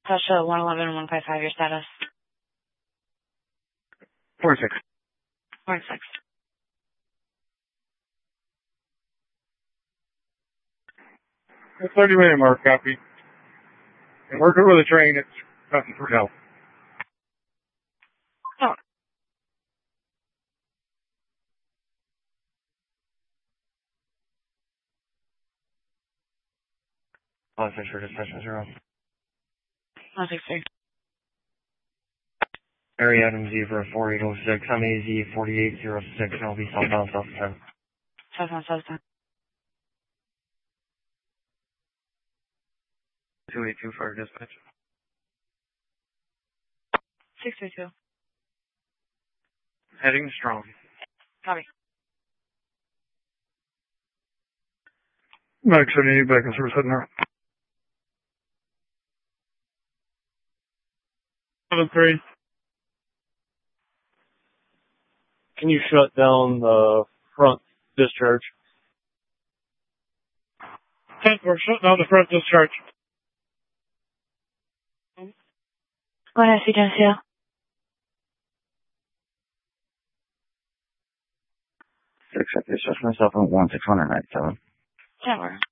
Tasha 111 155, your status. 46. 46. The 30-minute mark, copy. And working with a train, it's nothing for help. Oh. Oh, thanks for dispatch 0. 163. Area item Zebra 4806. I'm AZ 4806, and I'll be southbound south 10. Southbound. 282 for dispatch. 632. Heading strong. Copy. Max 78 back in service heading north. 73. Can you shut down the front discharge? 10, we're shutting down the front discharge. Go ahead, Agencia. 6, I discharged myself on 1697. Yeah, we're